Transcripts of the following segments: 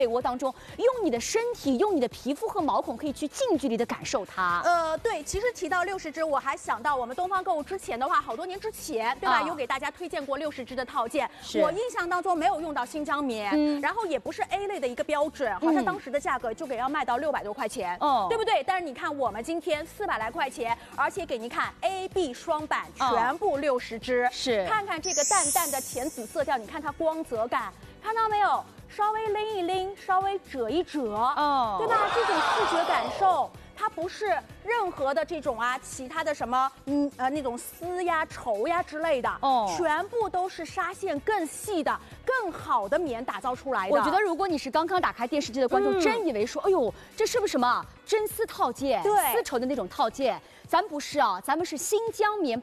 被窝当中，用你的身体、用你的皮肤和毛孔，可以去近距离的感受它。 对，其实提到60支，我还想到我们东方购物之前的话，好多年之前，对吧？有给大家推荐过60支的套件。我印象当中没有用到新疆棉，然后也不是 A 类的一个标准，好像当时的价格就给要卖到600多块钱，对不对？但是你看我们今天400来块钱，而且给您看 A、B 双版，全部60支。 是， 看看这个淡淡的浅紫色调，你看它光泽感，看到没有？稍微拎一拎，稍微折一折，对吧？这种视觉感受，它不是任何的这种其他的什么那种丝呀、绸呀之类的，全部都是纱线更细的、更好的棉打造出来的。 我觉得如果你是刚刚打开电视机的观众，真以为说，哎呦，这是不是什么真丝套件？ 对， 丝绸的那种套件。咱不是啊，咱们是新疆棉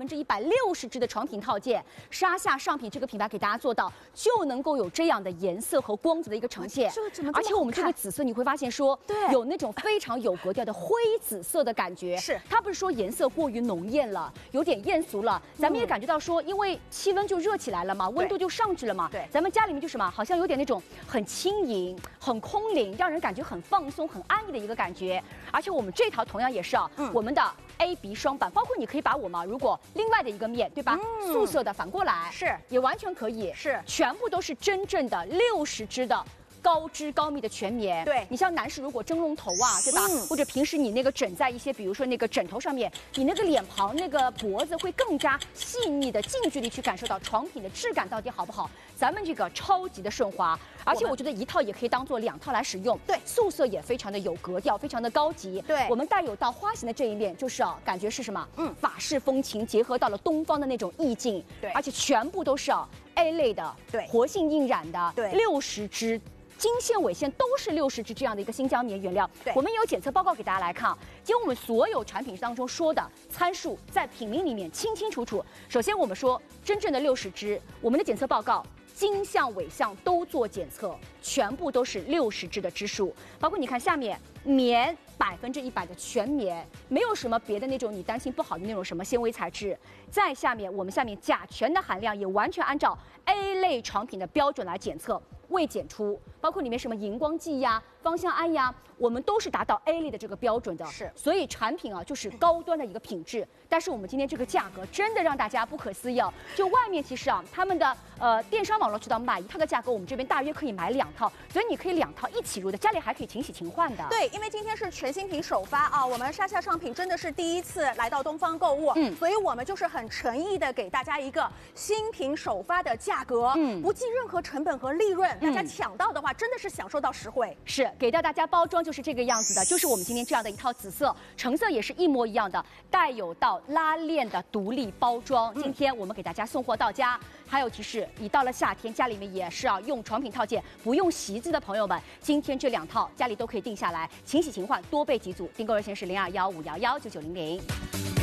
160%支的床品套件，纱夏上品这个品牌给大家做到，就能够有这样的颜色和光泽的一个呈现。而且我们这个紫色你会发现说，对，有那种非常有格调的灰紫色的感觉。 是， 它不是说颜色过于浓艳了，有点艳俗了，咱们也感觉到说，因为气温就热起来了嘛，温度就上去了嘛。对，咱们家里面就什么，好像有点那种很轻盈、很空灵，让人感觉很放松、很安逸的一个感觉。而且我们这套同样也是我们的 A、B 双版，包括你可以把我们如果另外的一个面，对吧？素色的反过来是也完全可以， 是全部都是真正的60支的。高织高密的全棉， 对你像男士如果蒸笼头对吧？或者平时你那个枕在一些，比如说那个枕头上面，你那个脸庞、那个脖子会更加细腻的近距离去感受到床品的质感到底好不好。咱们这个超级的顺滑，而且我觉得一套也可以当做2套来使用。对，素色也非常的有格调，非常的高级。对，我们带有到花型的这一面，就是感觉是什么？法式风情结合到了东方的那种意境。对，而且全部都是A 类的，对，活性印染的，对，60支。经线纬线都是60支这样的一个新疆棉原料，我们有检测报告给大家来看。今天我们所有产品当中说的参数在品名里面清清楚楚。首先我们说真正的60支，我们的检测报告经项纬项都做检测，全部都是60支的支数。包括你看下面棉100%的全棉，没有什么别的那种你担心不好的那种什么纤维材质。再下面我们下面甲醛的含量也完全按照 A 类床品的标准来检测。未检出，包括里面什么荧光剂呀、芳香胺呀，我们都是达到 A 类的这个标准的。是，所以产品就是高端的一个品质。但是我们今天这个价格真的让大家不可思议就外面其实他们的电商网络渠道买一套的价格，我们这边大约可以买2套，所以你可以2套一起入的，家里还可以勤洗勤换的。 对，因为今天是全新品首发我们纱夏上品真的是第一次来到东方购物，所以我们就是很诚意的给大家一个新品首发的价格，不计任何成本和利润。大家抢到的话，真的是享受到实惠。 是给到大家包装就是这个样子的，就是我们今天这样的一套紫色，成色也是一模一样的，带有到拉链的独立包装。今天我们给大家送货到家。还有提示，你到了夏天家里面也是用床品套件，不用洗衣机的朋友们，今天这2套家里都可以定下来，勤洗勤换，多备几组。订购热线是0215119900。